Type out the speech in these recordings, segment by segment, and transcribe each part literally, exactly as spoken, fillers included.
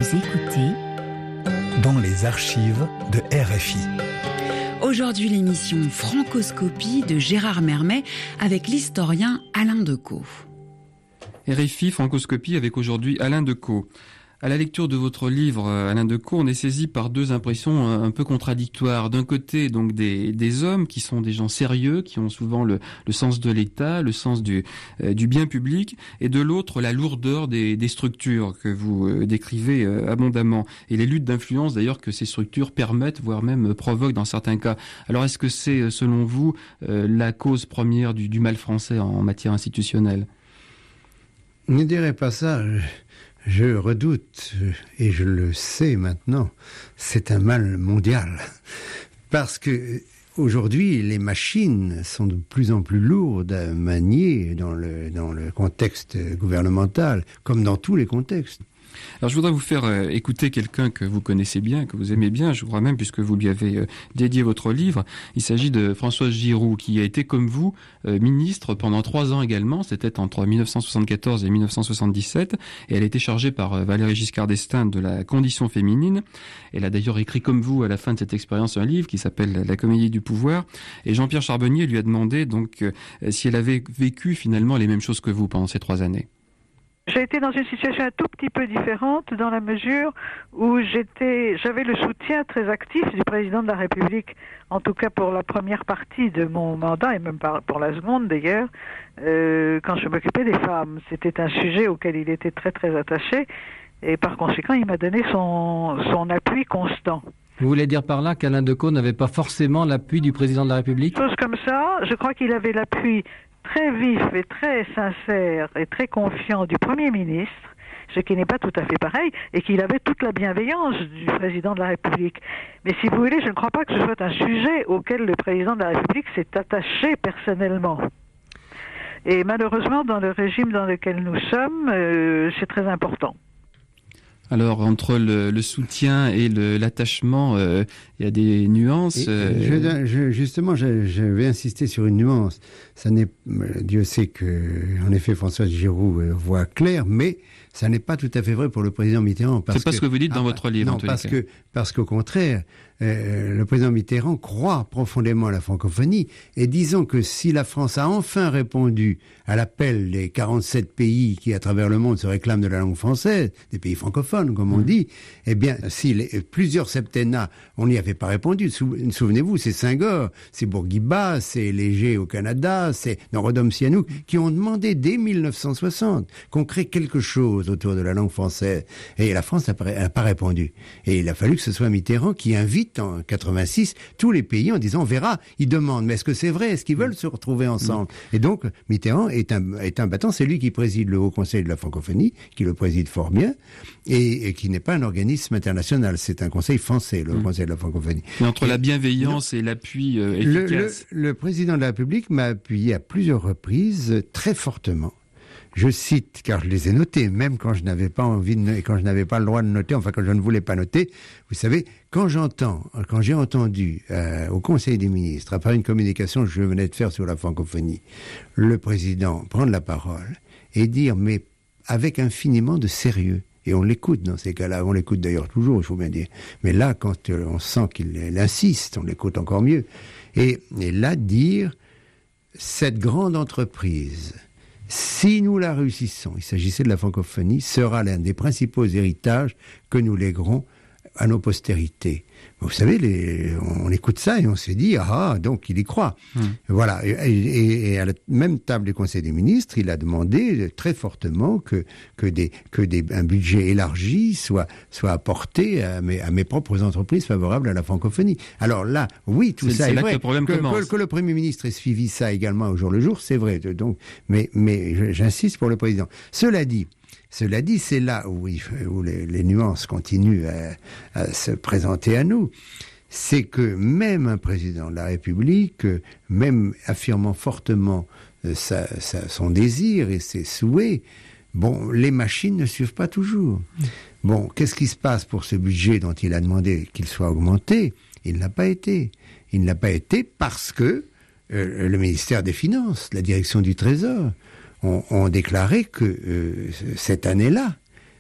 écoutez Dans les archives de R F I. Aujourd'hui l'émission Francoscopie de Gérard Mermet avec l'historien Alain Decaux. R F I Francoscopie avec aujourd'hui Alain Decaux. À la lecture de votre livre, Alain Decaux, on est saisi par deux impressions un peu contradictoires. D'un côté, donc des, des hommes qui sont des gens sérieux, qui ont souvent le, le sens de l'État, le sens du, euh, du bien public, et de l'autre, la lourdeur des, des structures que vous euh, décrivez euh, abondamment, et les luttes d'influence d'ailleurs que ces structures permettent, voire même provoquent dans certains cas. Alors, est-ce que c'est, selon vous, euh, la cause première du, du mal français en, en matière institutionnelle ? Ne dirais pas ça. Je... Je redoute, et je le sais maintenant, c'est un mal mondial. Parce que aujourd'hui, les machines sont de plus en plus lourdes à manier dans le, dans le contexte gouvernemental, comme dans tous les contextes. Alors je voudrais vous faire euh, écouter quelqu'un que vous connaissez bien, que vous aimez bien, je crois même, puisque vous lui avez euh, dédié votre livre. Il s'agit de Françoise Giroud, qui a été, comme vous, euh, ministre pendant trois ans également. C'était entre dix-neuf cent soixante-quatorze et dix-neuf cent soixante-dix-sept. Et elle a été chargée par euh, Valéry Giscard d'Estaing de la condition féminine. Elle a d'ailleurs écrit, comme vous, à la fin de cette expérience, un livre qui s'appelle La comédie du pouvoir. Et Jean-Pierre Charbonnier lui a demandé donc euh, si elle avait vécu finalement les mêmes choses que vous pendant ces trois années. J'ai été dans une situation un tout petit peu différente dans la mesure où j'étais, j'avais le soutien très actif du président de la République, en tout cas pour la première partie de mon mandat et même pour la seconde d'ailleurs, euh, quand je m'occupais des femmes. C'était un sujet auquel il était très très attaché et par conséquent il m'a donné son, son appui constant. Vous voulez dire par là qu'Alain Decaux n'avait pas forcément l'appui du président de la République ? Chose comme ça, je crois qu'il avait l'appui très vif et très sincère et très confiant du Premier ministre, ce qui n'est pas tout à fait pareil, et qu'il avait toute la bienveillance du président de la République. Mais si vous voulez, je ne crois pas que ce soit un sujet auquel le président de la République s'est attaché personnellement. Et malheureusement, dans le régime dans lequel nous sommes, euh, c'est très important. Alors, entre le, le soutien et le, l'attachement, euh, il y a des nuances. Euh... Je, je, justement, je, je vais insister sur une nuance. Ça n'est, Dieu sait que, en effet, Françoise Giroud euh, voit clair, mais ça n'est pas tout à fait vrai pour le président Mitterrand. Parce C'est pas que, ce que vous dites dans ah, votre livre. Non, en parce que, parce qu'au contraire, euh, le président Mitterrand croit profondément à la francophonie, et disons que si la France a enfin répondu à l'appel des quarante-sept pays qui, à travers le monde, se réclament de la langue française, des pays francophones, comme on mmh. dit, eh bien, si les, plusieurs septennats, on n'y avait pas répondu. Souvenez-vous, c'est Senghor, c'est Bourguiba, c'est Léger au Canada, c'est Norodom-Sihanouk, qui ont demandé dès dix-neuf cent soixante qu'on crée quelque chose autour de la langue française. Et la France n'a pas répondu. Et il a fallu que ce soit Mitterrand qui invite en quatre-vingt-six tous les pays en disant, on verra, ils demandent, mais est-ce que c'est vrai? Est-ce qu'ils veulent se retrouver ensemble? mmh. Et donc, Mitterrand est un, est un battant, c'est lui qui préside le Haut Conseil de la francophonie, qui le préside fort bien, et, et qui n'est pas un organisme international, c'est un conseil français, le Haut mmh. Conseil de la francophonie. Mais entre et, la bienveillance non, et l'appui euh, efficace... Le, le, le président de la République m'a appuyé à plusieurs reprises, très fortement. Je cite, car je les ai notés, même quand je n'avais pas envie de, quand je n'avais pas le droit de noter, enfin quand je ne voulais pas noter. Vous savez, quand j'entends, quand j'ai entendu euh, au Conseil des ministres, après une communication que je venais de faire sur la francophonie, le président prendre la parole et dire, mais avec infiniment de sérieux, et on l'écoute dans ces cas-là, on l'écoute d'ailleurs toujours, il faut bien dire, mais là, quand euh, on sent qu'il insiste, on l'écoute encore mieux, et, et là, dire, cette grande entreprise, si nous la réussissons, il s'agissait de la francophonie, sera l'un des principaux héritages que nous léguerons à nos postérités. Vous savez, les, on écoute ça et on se dit, ah, donc il y croit. Mmh. Voilà. Et, et, et à la même table du Conseil des ministres, il a demandé très fortement que, que, des, que des, un budget élargi soit, soit apporté à mes, à mes propres entreprises favorables à la francophonie. Alors là, oui, tout c'est, ça c'est est là vrai. Que le problème que, commence. Que, que le Premier ministre ait suivi ça également au jour le jour, c'est vrai. Donc, mais, mais j'insiste pour le président. Cela dit, Cela dit, c'est là où, il, où les, les nuances continuent à, à se présenter à nous. C'est que même un président de la République, même affirmant fortement sa, sa, son désir et ses souhaits, bon, les machines ne suivent pas toujours. Bon, qu'est-ce qui se passe pour ce budget dont il a demandé qu'il soit augmenté? Il ne l'a pas été. Il ne l'a pas été parce que euh, le ministère des Finances, la direction du Trésor, ont, ont déclaré que euh, cette année-là,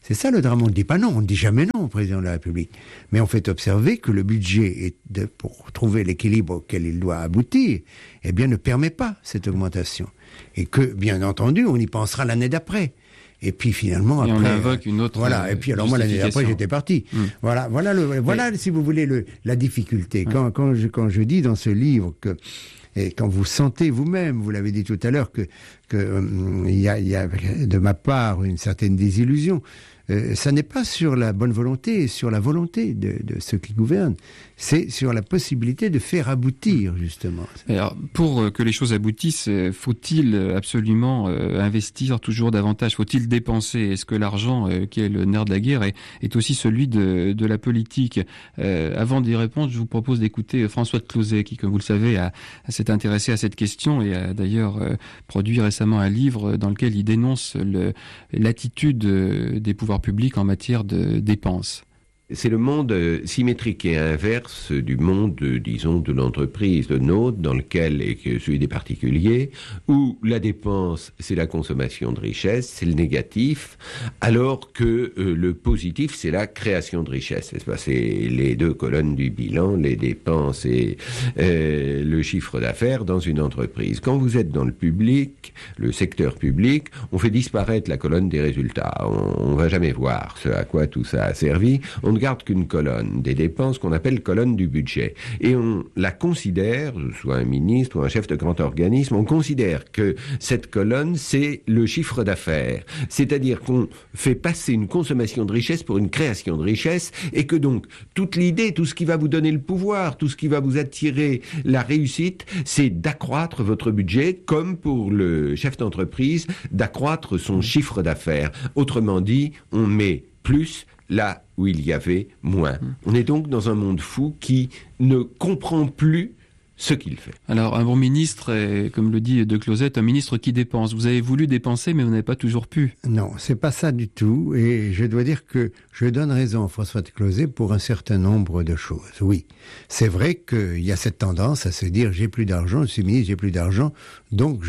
C'est ça le drame. On ne dit pas non, on ne dit jamais non au président de la République. Mais on fait observer que le budget, est de, pour trouver l'équilibre auquel il doit aboutir, eh bien, ne permet pas cette augmentation. Et que, bien entendu, on y pensera l'année d'après. Et puis finalement, et après, on invoque une autre. Voilà. Et puis alors moi l'année d'après j'étais parti. Mmh. Voilà, voilà, le, voilà, Mais... si vous voulez le, la difficulté. Mmh. Quand, quand je quand je dis dans ce livre que et quand vous sentez vous-même, vous l'avez dit tout à l'heure, que que euh, y a, y a de ma part une certaine désillusion. Euh, ça n'est pas sur la bonne volonté, sur la volonté de, de ceux qui gouvernent, c'est sur la possibilité de faire aboutir, justement. Alors, pour que les choses aboutissent, faut-il absolument euh, investir toujours davantage? Faut-il dépenser? Est-ce que l'argent, euh, qui est le nerf de la guerre, est, est aussi celui de, de la politique? euh, Avant d'y répondre, je vous propose d'écouter François de Closet, qui, comme vous le savez, a, a s'est intéressé à cette question et a d'ailleurs euh, produit récemment un livre dans lequel il dénonce le, l'attitude des pouvoirs publics en matière de dépenses. C'est le monde symétrique et inverse du monde, disons, de l'entreprise, le nôtre, dans lequel est celui des particuliers, où la dépense, c'est la consommation de richesse, c'est le négatif, alors que euh, le positif, c'est la création de richesse. C'est, c'est les deux colonnes du bilan, les dépenses et euh, le chiffre d'affaires dans une entreprise. Quand vous êtes dans le public, le secteur public, on fait disparaître la colonne des résultats. On ne va jamais voir ce à quoi tout ça a servi. On ne garde qu'une colonne des dépenses qu'on appelle colonne du budget. Et on la considère, soit un ministre ou un chef de grand organisme, on considère que cette colonne, c'est le chiffre d'affaires. C'est-à-dire qu'on fait passer une consommation de richesse pour une création de richesse et que donc toute l'idée, tout ce qui va vous donner le pouvoir, tout ce qui va vous attirer la réussite, c'est d'accroître votre budget comme pour le chef d'entreprise, d'accroître son chiffre d'affaires. Autrement dit, on met plus là où il y avait moins. On est donc dans un monde fou qui ne comprend plus ce qu'il fait. Alors, un bon ministre est, comme le dit De Closet, un ministre qui dépense. Vous avez voulu dépenser, mais vous n'avez pas toujours pu. Non, c'est pas ça du tout. Et je dois dire que je donne raison à François De Closet pour un certain nombre de choses. Oui, c'est vrai qu'il y a cette tendance à se dire j'ai plus d'argent, je suis ministre, j'ai plus d'argent, donc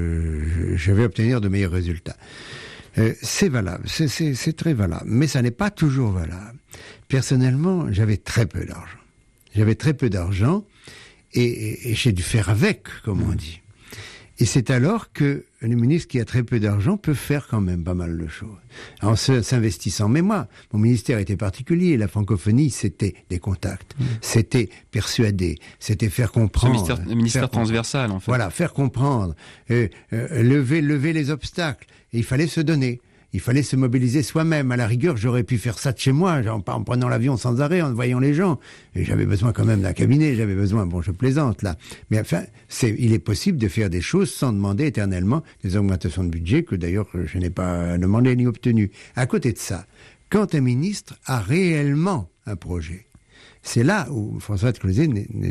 je, je vais obtenir de meilleurs résultats. Euh, c'est valable, c'est, c'est, c'est très valable, mais ça n'est pas toujours valable. Personnellement, j'avais très peu d'argent. J'avais très peu d'argent et, et, et j'ai dû faire avec, comme on dit. Et c'est alors que le ministre qui a très peu d'argent peut faire quand même pas mal de choses, en se, s'investissant. Mais moi, mon ministère était particulier. La francophonie, c'était des contacts, mmh. c'était persuader, c'était faire comprendre. C'est un ministère, un ministère transversal, en fait. Voilà, faire comprendre, euh, euh, lever, lever les obstacles. Et il fallait se donner. Il fallait se mobiliser soi-même. À la rigueur, j'aurais pu faire ça de chez moi, en, en prenant l'avion sans arrêt, en voyant les gens. Et j'avais besoin quand même d'un cabinet, j'avais besoin, bon, je plaisante là. Mais enfin, c'est, il est possible de faire des choses sans demander éternellement des augmentations de budget, que d'ailleurs je n'ai pas demandé ni obtenu. À côté de ça, quand un ministre a réellement un projet, c'est là où François de Closet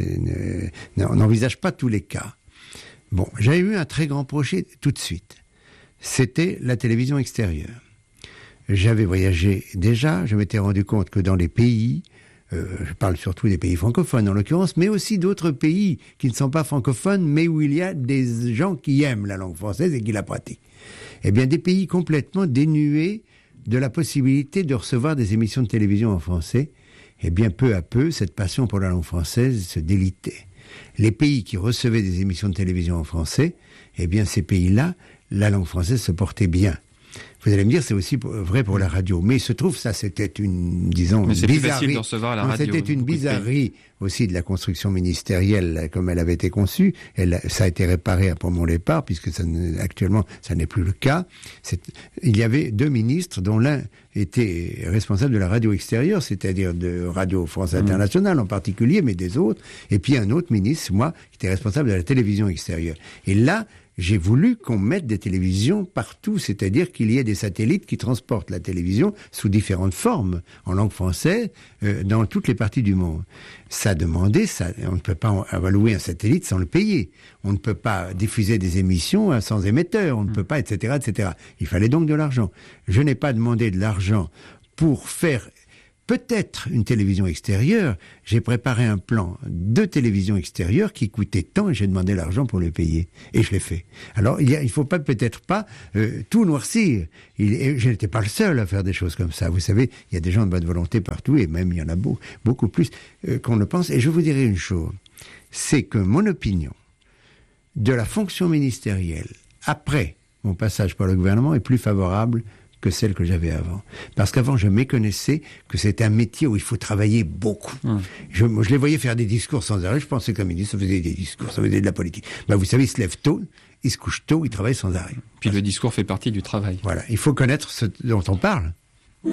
n'envisage pas tous les cas. Bon, j'avais eu un très grand projet tout de suite. C'était la télévision extérieure. J'avais voyagé déjà, je m'étais rendu compte que dans les pays, euh, je parle surtout des pays francophones en l'occurrence, mais aussi d'autres pays qui ne sont pas francophones, mais où il y a des gens qui aiment la langue française et qui la pratiquent. Eh bien, des pays complètement dénués de la possibilité de recevoir des émissions de télévision en français, eh bien, peu à peu, cette passion pour la langue française se délitait. Les pays qui recevaient des émissions de télévision en français, eh bien, ces pays-là, la langue française se portait bien. Vous allez me dire, c'est aussi vrai pour la radio. Mais il se trouve, ça, c'était une, disons, Mais c'est bizarrerie. plus facile de recevoir la radio. C'était une bizarrerie aussi de la construction ministérielle, comme elle avait été conçue. Elle, ça a été réparé après mon départ, puisque ça, actuellement, ça n'est plus le cas. C'est, il y avait deux ministres, dont l'un était responsable de la radio extérieure, c'est-à-dire de Radio France Internationale mmh. en particulier, mais des autres. Et puis un autre ministre, moi, qui était responsable de la télévision extérieure. Et là, j'ai voulu qu'on mette des télévisions partout, c'est-à-dire qu'il y ait des satellites qui transportent la télévision sous différentes formes, en langue française, euh, dans toutes les parties du monde. Ça demandait, ça, on ne peut pas louer un satellite sans le payer. On ne peut pas diffuser des émissions sans émetteur, on ne peut pas, et cetera, et cetera. Il fallait donc de l'argent. Je n'ai pas demandé de l'argent pour faire peut-être une télévision extérieure. J'ai préparé un plan de télévision extérieure qui coûtait tant et j'ai demandé l'argent pour le payer. Et je l'ai fait. Alors, il ne faut pas peut-être pas euh, tout noircir. Il, et je n'étais pas le seul à faire des choses comme ça. Vous savez, il y a des gens de bonne volonté partout et même il y en a beau, beaucoup plus euh, qu'on ne pense. Et je vous dirai une chose, c'est que mon opinion de la fonction ministérielle après mon passage par le gouvernement est plus favorable que celle que j'avais avant. Parce qu'avant, je méconnaissais que c'était un métier où il faut travailler beaucoup. Hum. Je, moi, je les voyais faire des discours sans arrêt. Je pensais qu'un ministre, ça faisait des discours, ça faisait de la politique. Ben, vous savez, il se lève tôt, il se couche tôt, il travaille sans arrêt. Puis le discours fait partie du travail. Voilà. Il faut connaître ce dont on parle.